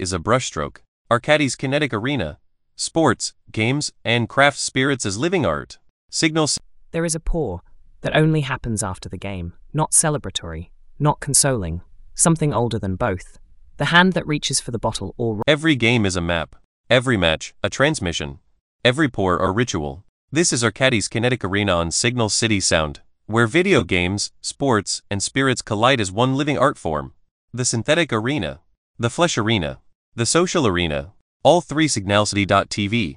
is a brushstroke. Arcades Kinetic Arena. Sports, games, and craft spirits as living art. Signal. There is a pause that only happens after the game, not celebratory, not consoling, something older than both. The hand that reaches for the bottle or... Every game is a map. Every match, a transmission. Every pour a ritual. This is Arcades Kinetic Arena on Signal City Sound, where video games, sports, and spirits collide as one living art form. The synthetic arena. The flesh arena. The social arena. All three signalcity.tv.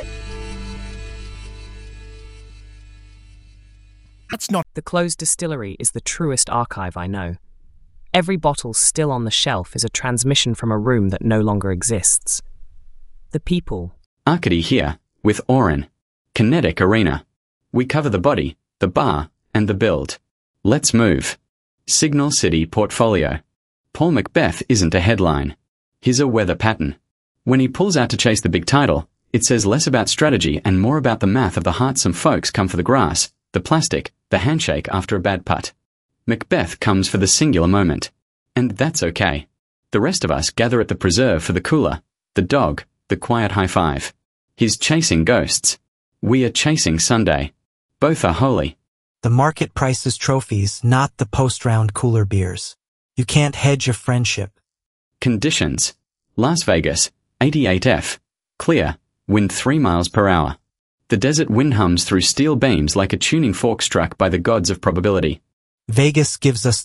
That's not... The closed distillery is the truest archive I know. Every bottle still on the shelf is a transmission from a room that no longer exists. The people. Arcady here, with Oren. Kinetic Arena. We cover the body, the bar, and the build. Let's move. Signal City Portfolio. Paul Macbeth isn't a headline. He's a weather pattern. When he pulls out to chase the big title, it says less about strategy and more about the math of the heart some folks come for the grass, the plastic, the handshake after a bad putt. Macbeth comes for the singular moment. And that's okay. The rest of us gather at the preserve for the cooler, the dog, the quiet high five. He's chasing ghosts. We are chasing Sunday. Both are holy. The market prices trophies, not the post-round cooler beers. You can't hedge a friendship. Conditions. Las Vegas, 88F. Clear, wind 3 miles per hour. The desert wind hums through steel beams like a tuning fork struck by the gods of probability. Vegas gives us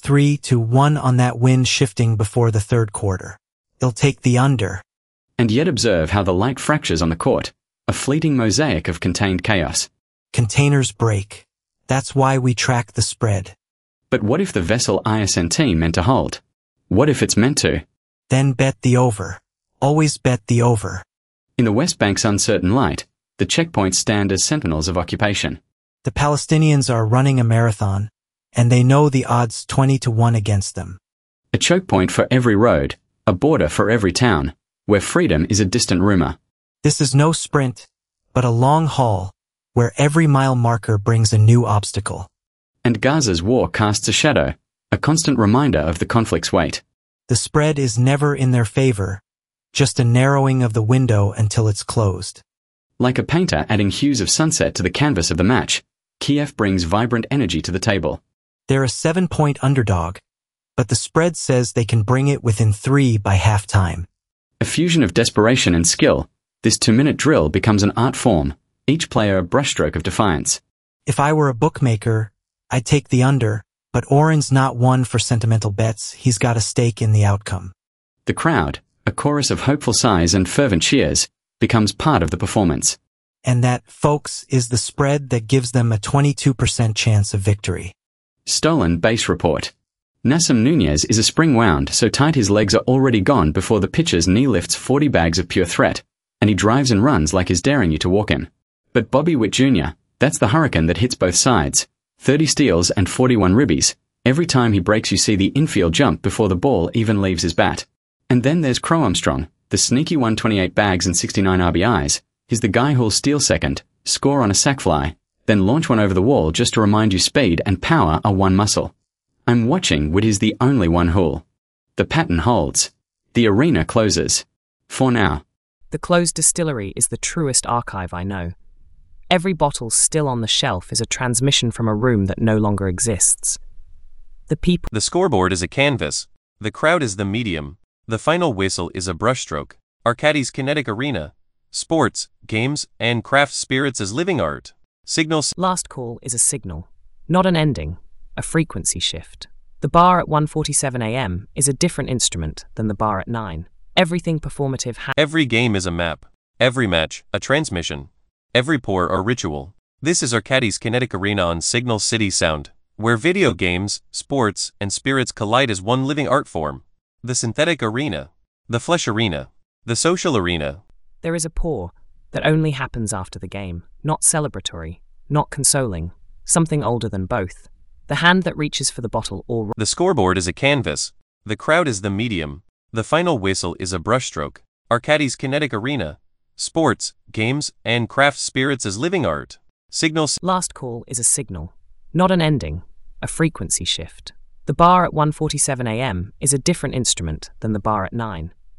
3-1 on that wind shifting before the third quarter. It'll take the under. And yet observe how the light fractures on the court, a fleeting mosaic of contained chaos. Containers break. That's why we track the spread. But what if the vessel ISNT meant to hold? What if it's meant to? Then bet the over. Always bet the over. In the West Bank's uncertain light, the checkpoints stand as sentinels of occupation. The Palestinians are running a marathon, and they know the odds 20-1 against them. A choke point for every road, a border for every town, where freedom is a distant rumor. This is no sprint, but a long haul, where every mile marker brings a new obstacle. And Gaza's war casts a shadow, a constant reminder of the conflict's weight. The spread is never in their favor, just a narrowing of the window until it's closed. Like a painter adding hues of sunset to the canvas of the match, Kiev brings vibrant energy to the table. They're a 7-point underdog, but the spread says they can bring it within 3 by halftime. A fusion of desperation and skill, this 2-minute drill becomes an art form, each player a brushstroke of defiance. If I were a bookmaker, I'd take the under, but Oren's not one for sentimental bets. He's got a stake in the outcome. The crowd, a chorus of hopeful sighs and fervent cheers, becomes part of the performance. And that, folks, is the spread that gives them a 22% chance of victory. Stolen base report. Nassim Nunez is a spring wound so tight his legs are already gone before the pitcher's knee lifts 40 bags of pure threat, and he drives and runs like he's daring you to walk him. But Bobby Witt Jr., that's the hurricane that hits both sides. 30 steals and 41 ribbies. Every time he breaks you see the infield jump before the ball even leaves his bat. And then there's Crow Armstrong, the sneaky 128 bags and 69 RBIs. He's the guy who'll steal second, score on a sac fly, then launch one over the wall just to remind you speed and power are one muscle. I'm watching Witt is the only one who'll. The pattern holds. The arena closes. For now. The closed distillery is the truest archive I know. Every bottle still on the shelf is a transmission from a room that no longer exists. The people. The scoreboard is a canvas. The crowd is the medium. The final whistle is a brushstroke. Arcades Kinetic Arena. Sports, games, and craft spirits as living art. Signal. Last call is a signal, not an ending, a frequency shift. The bar at 1:47 a.m. is a different instrument than the bar at 9. Everything performative. Every game is a map. Every match, a transmission. Every pour a ritual. This is Arcades Kinetic Arena on Signal City Sound, where video games, sports, and spirits collide as one living art form. The synthetic arena. The flesh arena. The social arena. There is a pause that only happens after the game, not celebratory, not consoling, something older than both. The hand that reaches for the bottle or... The scoreboard is a canvas. The crowd is the medium. The final whistle is a brushstroke. Arcades Kinetic Arena. Sports, games, and craft spirits as living art. Signal. Last call is a signal, not an ending, a frequency shift. The bar at 1:47 a.m. is a different instrument than the bar at 9.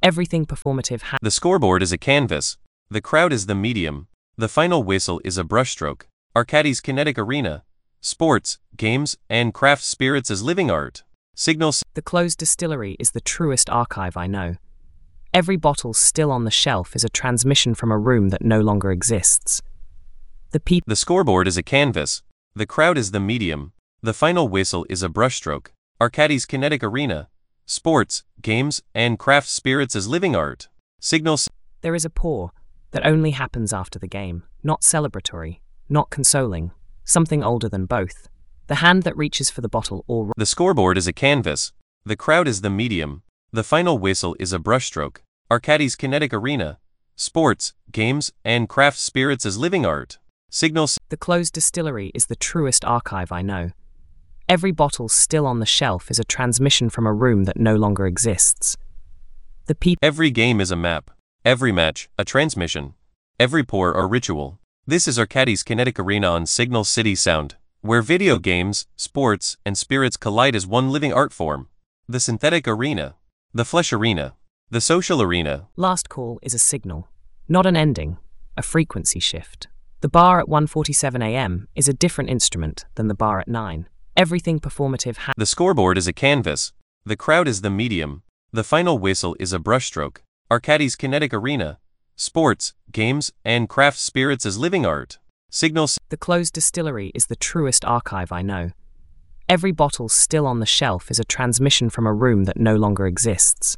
Everything performative The scoreboard is a canvas. The crowd is the medium. The final whistle is a brushstroke. Arcadis Kinetic Arena. Sports, games, and craft spirits as living art. Signal. The closed distillery is the truest archive I know. Every bottle still on the shelf is a transmission from a room that no longer exists. The scoreboard is a canvas. The crowd is the medium. The final whistle is a brushstroke. Arcadis Kinetic Arena. Sports, games, and craft spirits as living art. Signal. There is a pour that only happens after the game, not celebratory, not consoling, something older than both. The hand that reaches for the bottle or... The scoreboard is a canvas. The crowd is the medium. The final whistle is a brushstroke. Arcadis Kinetic Arena. Sports, games, and craft spirits as living art. Signal. The closed distillery is the truest archive I know. Every bottle still on the shelf is a transmission from a room that no longer exists. Every game is a map. Every match, a transmission. Every pour, a ritual. This is Arcadis Kinetic Arena on Signal City Sound, where video games, sports, and spirits collide as one living art form. The synthetic arena. The flesh arena. The social arena. Last call is a signal, not an ending, a frequency shift. The bar at 1:47 a.m. is a different instrument than the bar at 9. Everything performative The scoreboard is a canvas. The crowd is the medium. The final whistle is a brushstroke. Arcadis Kinetic Arena. Sports, games, and craft spirits as living art. Signal. The closed distillery is the truest archive I know. Every bottle still on the shelf is a transmission from a room that no longer exists.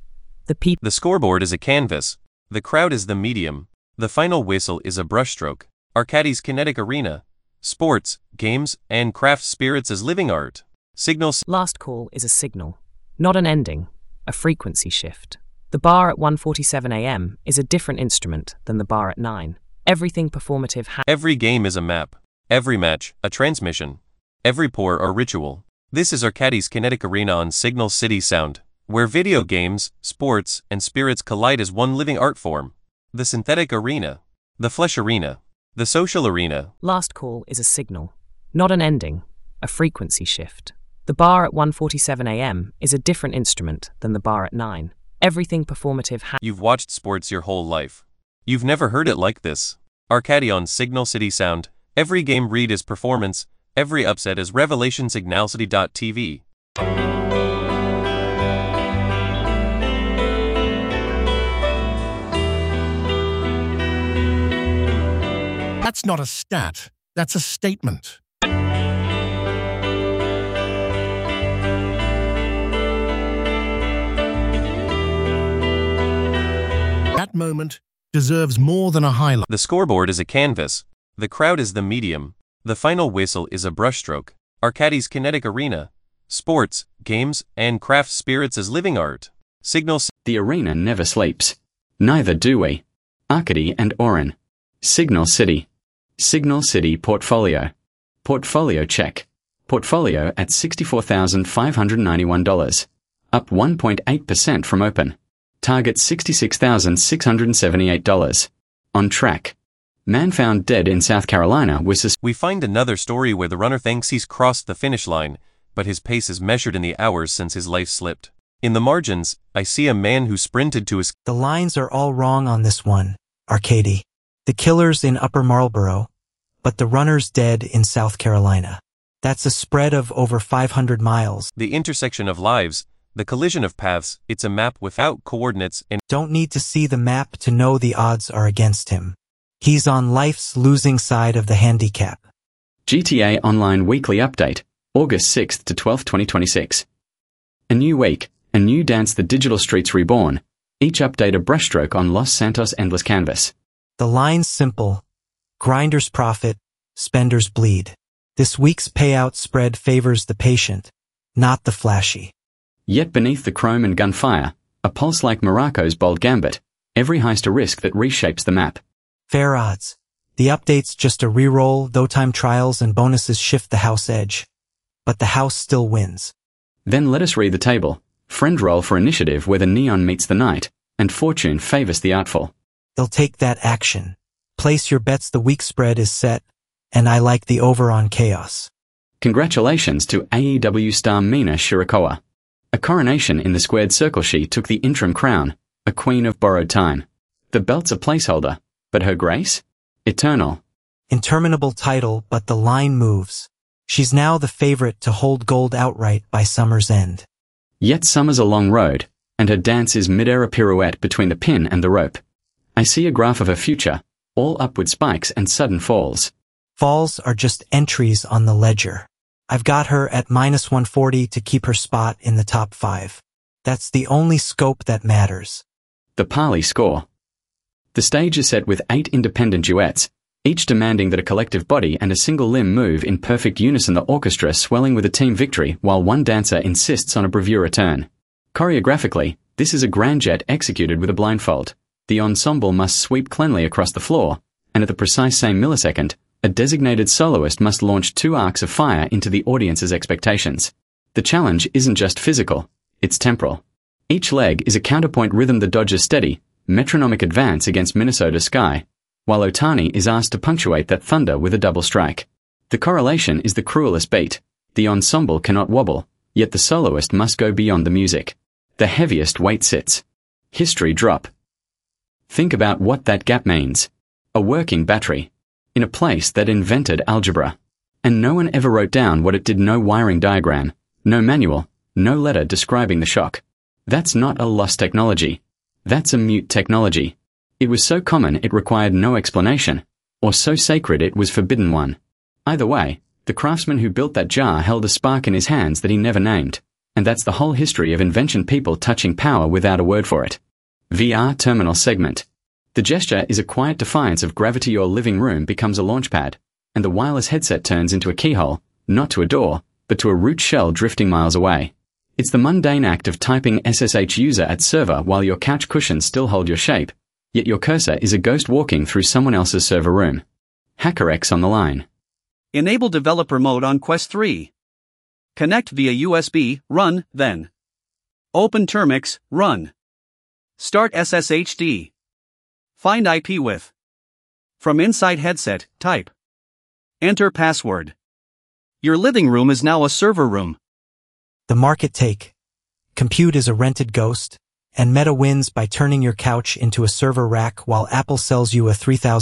The scoreboard is a canvas. The crowd is the medium. The final whistle is a brushstroke. Arcadis Kinetic Arena. Sports, games, and craft spirits as living art. Signal. Last call is a signal, not an ending, a frequency shift. The bar at 1:47 a.m. is a different instrument than the bar at 9. Everything performative Every game is a map. Every match, a transmission. Every pour, a ritual. This is Arcadis Kinetic Arena on Signal City Sound, where video games, sports, and spirits collide as one living art form. The synthetic arena. The flesh arena. The social arena. Last call is a signal, not an ending, a frequency shift. The bar at 1:47 a.m. is a different instrument than the bar at 9. Everything performative You've watched sports your whole life. You've never heard it like this. Arcadi on Signal City Sound. Every game read is performance. Every upset is revelation. Signalcity.tv. That's not a stat. That's a statement. That moment deserves more than a highlight. The scoreboard is a canvas. The crowd is the medium. The final whistle is a brushstroke. Arcadis Kinetic Arena. Sports, games, and craft spirits as living art. Signal. The arena never sleeps. Neither do we. Arcady and Orin. Signal City. Signal City Portfolio. Portfolio check. Portfolio at $64,591. Up 1.8% from open. Target $66,678. On track. Man found dead in South Carolina was We find another story where the runner thinks he's crossed the finish line, but his pace is measured in the hours since his life slipped. In the margins, I see a man who sprinted to his... The lines are all wrong on this one, Arcady. The killer's in Upper Marlboro, but the runner's dead in South Carolina. That's a spread of over 500 miles. The intersection of lives, the collision of paths, it's a map without coordinates and... Don't need to see the map to know the odds are against him. He's on life's losing side of the handicap. GTA Online Weekly Update, August 6th to 12th, 2026. A new week, a new dance, the digital streets reborn. Each update a brushstroke on Los Santos endless canvas. The line's simple. Grinders profit, spenders bleed. This week's payout spread favors the patient, not the flashy. Yet beneath the chrome and gunfire, a pulse like Morocco's bold gambit, every heist a risk that reshapes the map. Fair odds. The update's just a reroll, though time trials and bonuses shift the house edge. But the house still wins. Then let us read the table. Friend roll for initiative where the neon meets the night, and fortune favors the artful. They'll take that action. Place your bets, the week spread is set, and I like the over on chaos. Congratulations to AEW star Mina Shirakawa. A coronation in the squared circle she took the interim crown, a queen of borrowed time. The belt's a placeholder, but her grace? Eternal. Interminable title, but the line moves. She's now the favorite to hold gold outright by summer's end. Yet summer's a long road, and her dance is mid-air a pirouette between the pin and the rope. I see a graph of her future, all upward spikes and sudden falls. Falls are just entries on the ledger. I've got her at -140 to keep her spot in the top 5. That's the only scope that matters. The Pali score. The stage is set with 8 independent duets, each demanding that a collective body and a single limb move in perfect unison, the orchestra swelling with a team victory while one dancer insists on a bravura turn. Choreographically, this is a grand jet executed with a blindfold. The ensemble must sweep cleanly across the floor, and at the precise same millisecond, a designated soloist must launch 2 arcs of fire into the audience's expectations. The challenge isn't just physical, it's temporal. Each leg is a counterpoint rhythm, the Dodgers steady, metronomic advance against Minnesota sky, while Otani is asked to punctuate that thunder with a double strike. The correlation is the cruelest beat. The ensemble cannot wobble, yet the soloist must go beyond the music. The heaviest weight sits. History drop. Think about what that gap means. A working battery. In a place that invented algebra. And no one ever wrote down what it did. No wiring diagram, no manual, no letter describing the shock. That's not a lost technology. That's a mute technology. It was so common it required no explanation, or so sacred it was forbidden one. Either way, the craftsman who built that jar held a spark in his hands that he never named, and that's the whole history of invention, people touching power without a word for it. VR terminal segment. The gesture is a quiet defiance of gravity. Your living room becomes a launchpad, and the wireless headset turns into a keyhole, not to a door, but to a root shell drifting miles away. It's the mundane act of typing SSH user at server while your couch cushions still hold your shape, yet your cursor is a ghost walking through someone else's server room. HackerX on the line. Enable developer mode on Quest 3. Connect via USB, run, then. Open Termux, run. Start SSHD. Find IP with. From inside headset, type. Enter password. Your living room is now a server room. The market take. Compute is a rented ghost, and Meta wins by turning your couch into a server rack while Apple sells you a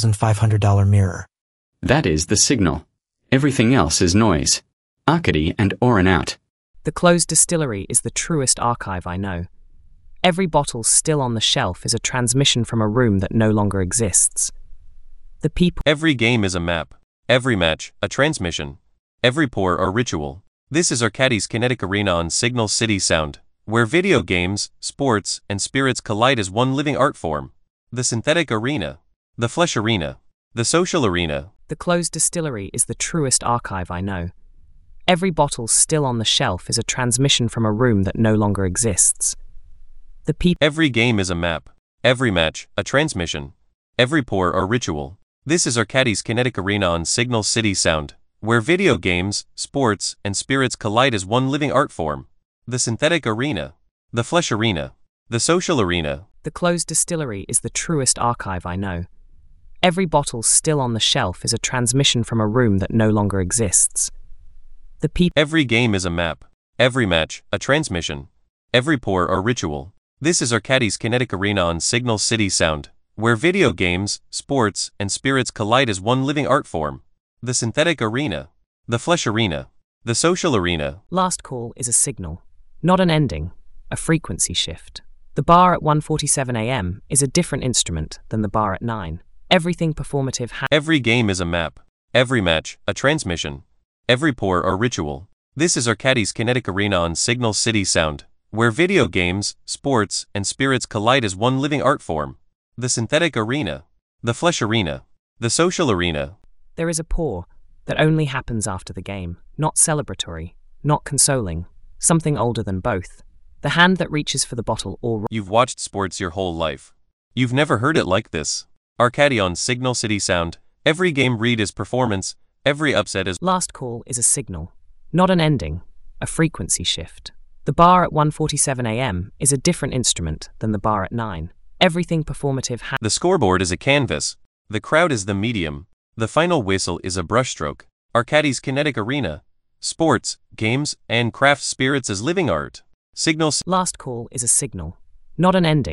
$3,500 mirror. That is the signal. Everything else is noise. Arcady and Oren out. The closed distillery is the truest archive I know. Every bottle still on the shelf is a transmission from a room that no longer exists. The people. Every game is a map. Every match, a transmission. Every pour, a ritual. This is Arcadis Kinetic Arena on Signal City Sound, where video games, sports, and spirits collide as one living art form. The synthetic arena. The flesh arena. The social arena. The closed distillery is the truest archive I know. Every bottle still on the shelf is a transmission from a room that no longer exists. The people. Every game is a map. Every match, a transmission. Every pour, a ritual. This is Arcadis Kinetic Arena on Signal City Sound, where video games, sports, and spirits collide as one living art form. The synthetic arena. The flesh arena. The social arena. The closed distillery is the truest archive I know. Every bottle still on the shelf is a transmission from a room that no longer exists. The people. Every game is a map. Every match, a transmission. Every pour, a ritual. This is Arcadis Kinetic Arena on Signal City Sound, where video games, sports, and spirits collide as one living art form. The synthetic arena. The flesh arena. The social arena. Last call is a signal, not an ending, a frequency shift. The bar at 1:47 a.m. is a different instrument than the bar at 9. Everything performative. Every game is a map. Every match, a transmission. Every pour, a ritual. This is Arcadis Kinetic Arena on Signal City Sound, where video games, sports, and spirits collide as one living art form. The synthetic arena. The flesh arena. The social arena. There is a pour that only happens after the game, not celebratory, not consoling, something older than both. The hand that reaches for the bottle or... You've watched sports your whole life. You've never heard it like this. Arcady on Signal City Sound. Every game read is performance, every upset is... Last call is a signal, not an ending, a frequency shift. The bar at 1:47 a.m. is a different instrument than the bar at 9. Everything performative. The scoreboard is a canvas. The crowd is the medium. The final whistle is a brushstroke. Arcadis Kinetic Arena. Sports, games, and craft spirits as living art. Signals. Last call is a signal, not an ending,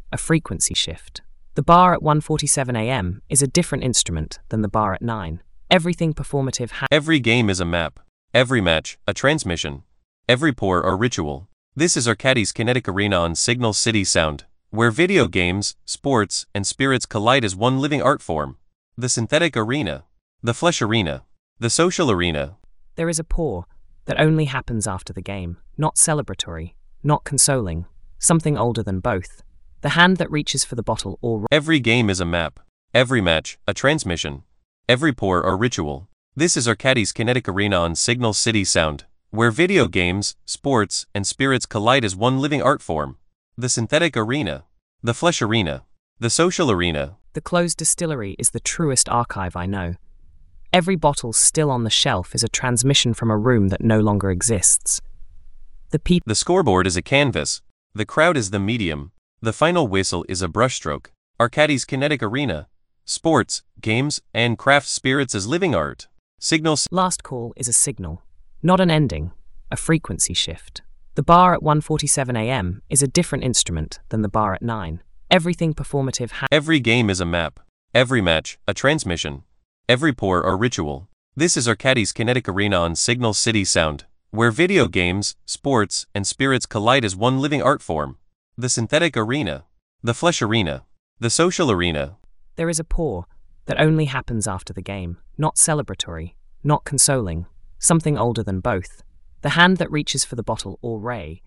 a frequency shift. The bar at 1:47 a.m. is a different instrument than the bar at 9. Everything performative Every game is a map. Every match, a transmission. Every pour or ritual. This is Arcadis Kinetic Arena on Signal City Sound, where video games, sports, and spirits collide as one living art form. The synthetic arena. The flesh arena. The social arena. There is a pour that only happens after the game, not celebratory, not consoling, something older than both. The hand that reaches for the bottle or Every game is a map. Every match, a transmission. Every pour or ritual. This is Arcadis Kinetic Arena on Signal City Sound, where video games, sports, and spirits collide as one living art form. The synthetic arena. The flesh arena. The social arena. the closed distillery is the truest archive I know. Every bottle still on the shelf is a transmission from a room that no longer exists. The scoreboard is a canvas. The crowd is the medium. The final whistle is a brushstroke. Arcadis Kinetic Arena. Sports, games, and craft spirits as living art. Signals. Last call is a signal, not an ending, a frequency shift. The bar at 1:47 a.m. is a different instrument than the bar at 9. Everything performative Every game is a map. Every match, a transmission. Every pour or ritual. This is Arcadis Kinetic Arena on Signal City Sound, where video games, sports, and spirits collide as one living art form. The synthetic arena. The flesh arena. The social arena. There is a pour that only happens after the game, not celebratory, not consoling, something older than both. The hand that reaches for the bottle or ray.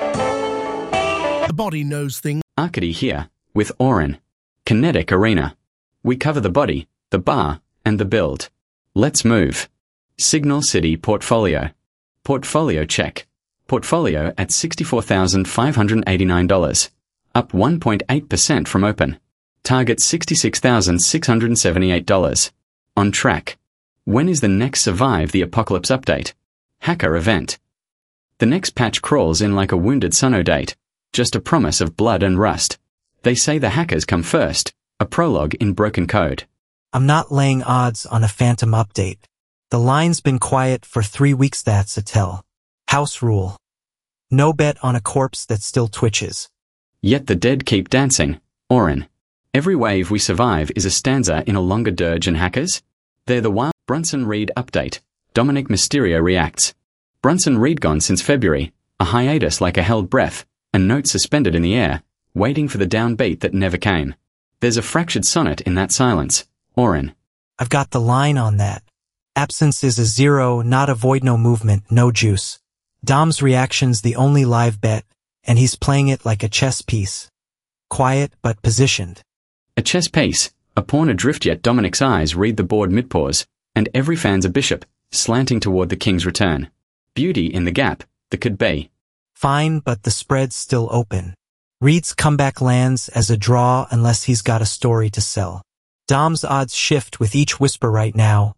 The body knows things. Arcady here, with Oren. Kinetic Arena. We cover the body, the bar, and the build. Let's move. Signal City Portfolio. Portfolio check. Portfolio at $64,589. Up 1.8% from open. Target $66,678. On track. When is the next Survive the Apocalypse update? Hacker event. The next patch crawls in like a wounded Sunno date. Just a promise of blood and rust. They say the hackers come first. A prologue in broken code. I'm not laying odds on a phantom update. The line's been quiet for 3 weeks, that's a tell. House rule. No bet on a corpse that still twitches. Yet the dead keep dancing. Oren. Every wave we survive is a stanza in a longer dirge and hackers? They're the wild Brunson Reed update. Dominic Mysterio reacts. Brunson Reed gone since February. A hiatus like a held breath. A note suspended in the air, waiting for the downbeat that never came. There's a fractured sonnet in that silence. Oren. I've got the line on that. Absence is a zero, not a void, no movement, no juice. Dom's reaction's the only live bet, and he's playing it like a chess piece. Quiet but positioned. A chess piece, a pawn adrift, yet Dominic's eyes read the board mid-pause, and every fan's a bishop, slanting toward the king's return. Beauty in the gap, that could be. Fine, but the spread's still open. Reed's comeback lands as a draw unless he's got a story to sell. Dom's odds shift with each whisper right now.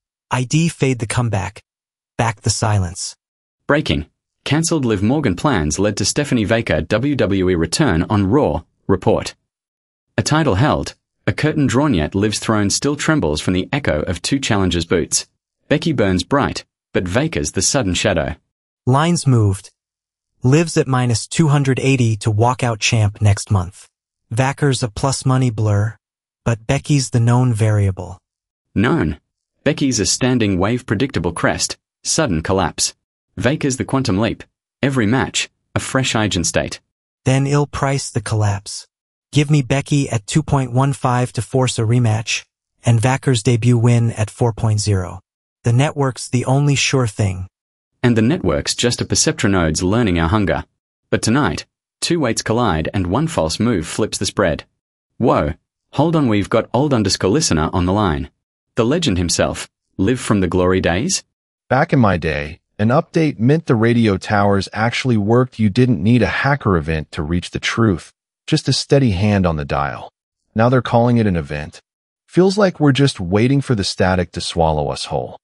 ID fade the comeback. Back the silence. Breaking. Cancelled Liv Morgan plans led to Stephanie Baker WWE return on Raw. Report. A title held. A curtain drawn, yet Liv's throne still trembles from the echo of two challengers' boots. Becky burns bright, but Baker's the sudden shadow. Lines moved. Liv's at minus 280 to walkout champ next month. Vacker's a plus money blur, but Becky's the known variable. Known. Becky's a standing wave predictable crest, sudden collapse. Vaker's the quantum leap. Every match, a fresh agent state. Then ill-price the collapse. Give me Becky at 2.15 to force a rematch, and Vacker's debut win at 4.0. The network's the only sure thing. And the network's just a perceptronodes learning our hunger. But tonight, two weights collide and one false move flips the spread. Whoa, hold on, we've got old underscore listener on the line. The legend himself, Liv from the glory days? Back in my day, an update meant the radio towers actually worked. You didn't need a hacker event to reach the truth, just a steady hand on the dial. Now they're calling it an event. Feels like we're just waiting for the static to swallow us whole.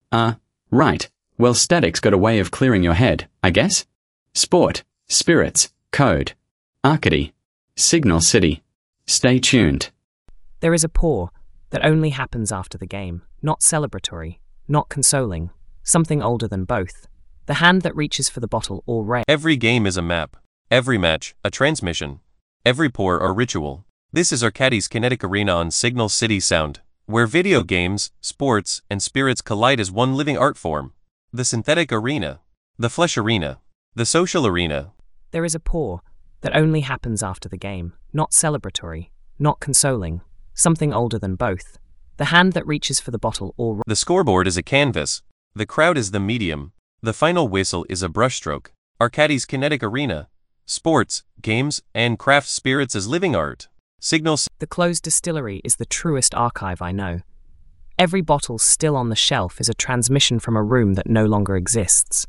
Right. Well, static's got a way of clearing your head, I guess? Sport, spirits, code, Arcady, Signal City. Stay tuned. There is a pour that only happens after the game, not celebratory, not consoling, something older than both. The hand that reaches for the bottle or ray. Every game is a map. Every match, a transmission. every pour or ritual. This is Arcadis Kinetic Arena on Signal City Sound, where video games, sports, and spirits collide as one living art form. The synthetic arena, the flesh arena, the social arena. There is a pour that only happens after the game, not celebratory, not consoling, something older than both. The hand that reaches for the bottle or... The scoreboard is a canvas. The crowd is the medium. The final whistle is a brushstroke. Arcadis Kinetic Arena. Sports, games, and craft spirits as living art. Signal. The closed distillery is the truest archive I know. Every bottle still on the shelf is a transmission from a room that no longer exists.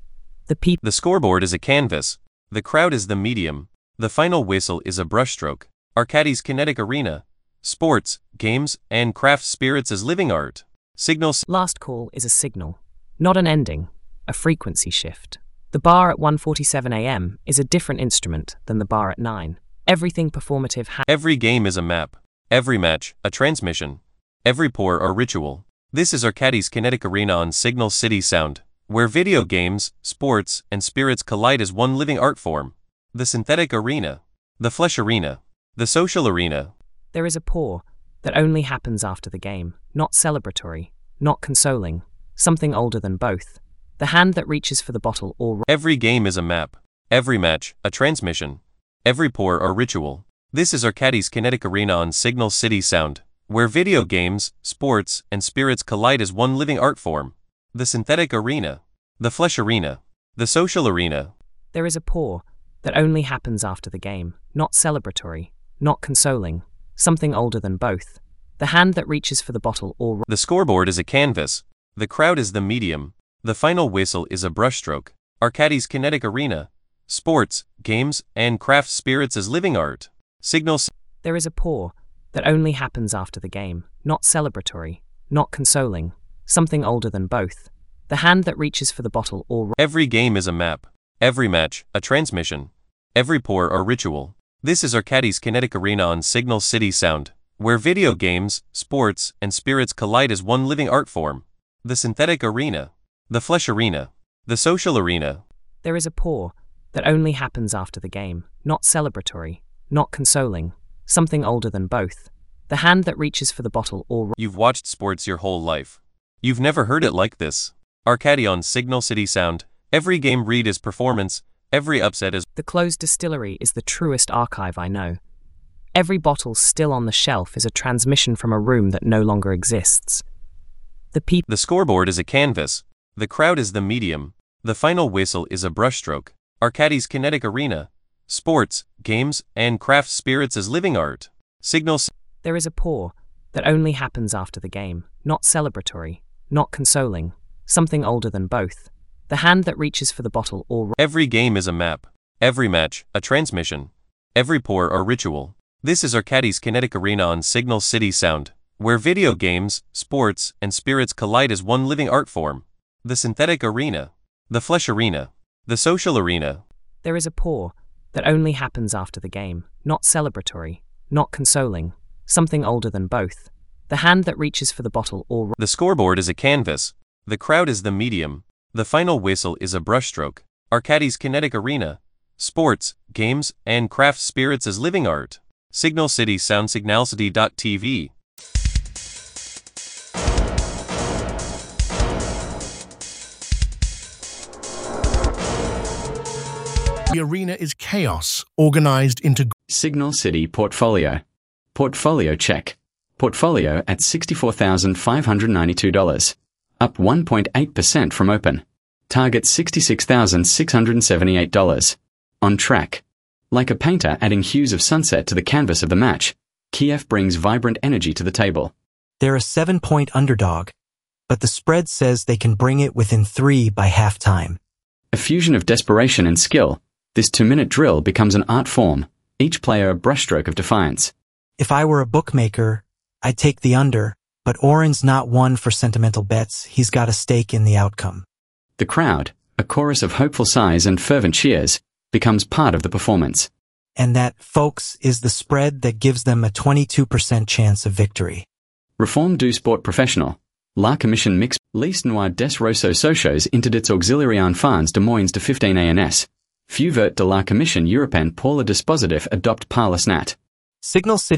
The scoreboard is a canvas. The crowd is the medium. The final whistle is a brushstroke. Arcadis Kinetic Arena. Sports, games, and craft spirits as living art. Signal. Last call is a signal, not an ending, a frequency shift. The bar at 1:47 a.m. is a different instrument than the bar at 9. Everything performative. Every game is a map. Every match, a transmission. Every pour or ritual. This is Arcadis Kinetic Arena on Signal City Sound, where video games, sports, and spirits collide as one living art form. The synthetic arena, the flesh arena, the social arena. There is a pour that only happens after the game, not celebratory, not consoling, something older than both. The hand that reaches for the bottle or... Every game is a map. Every match, a transmission. Every pour or ritual. This is Arcadis Kinetic Arena on Signal City Sound, where video games, sports, and spirits collide as one living art form. The synthetic arena, the flesh arena, the social arena. There is a pour that only happens after the game, not celebratory, not consoling, something older than both. The hand that reaches for the bottle or... The scoreboard is a canvas. The crowd is the medium. The final whistle is a brushstroke. Arcadis Kinetic Arena. Sports, games, and craft spirits as living art. Signal. There is a pour that only happens after the game, not celebratory, not consoling, something older than both. The hand that reaches for the bottle or... Every game is a map. Every match, a transmission. Every pour or ritual. This is Arcadis Kinetic Arena on Signal City Sound, where video games, sports, and spirits collide as one living art form. The synthetic arena, the flesh arena, the social arena. There is a pour that only happens after the game, not celebratory, not consoling, something older than both. The hand that reaches for the bottle or... You've watched sports your whole life. You've never heard it like this. Arcadi on Signal City Sound. Every game read is performance. Every upset is... The closed distillery is the truest archive I know. Every bottle still on the shelf is a transmission from a room that no longer exists. The scoreboard is a canvas. The crowd is the medium. The final whistle is a brushstroke. Arcadis Kinetic Arena. Sports, games, and craft spirits as living art. Signal. There is a pour that only happens after the game, not celebratory, not consoling, something older than both. The hand that reaches for the bottle or... Every game is a map. Every match, a transmission. Every pour or ritual. This is Arcadis Kinetic Arena on Signal City Sound, where video games, sports, and spirits collide as one living art form. The synthetic arena, the flesh arena, the social arena. There is a pour that only happens after the game, not celebratory, not consoling, something older than both. The hand that reaches for the bottle or... The scoreboard is a canvas. The crowd is the medium. The final whistle is a brushstroke. Arcadis Kinetic Arena. Sports, games, and craft spirits as living art. Signal City Sound. Signalcity.tv. The arena is chaos, organized into... Signal City Portfolio. Portfolio check. Portfolio at $64,592. Up 1.8% from open. Target $66,678. On track. Like a painter adding hues of sunset to the canvas of the match, Kiev brings vibrant energy to the table. They're a 7-point underdog, but the spread says they can bring it within 3 by halftime. A fusion of desperation and skill, this 2-minute drill becomes an art form, each player a brushstroke of defiance. If I were a bookmaker, I'd take the under, but Oren's not one for sentimental bets. He's got a stake in the outcome. The crowd, a chorus of hopeful sighs and fervent cheers, becomes part of the performance. And that, folks, is the spread that gives them a 22% chance of victory. Reform du sport professionnel. La commission mix. Liste noire des Rosso Socios interdits auxiliary en fans de moins de 15 ans. Fuvert de la Commission européenne pour le dispositif adopté par le SNAT. Signal City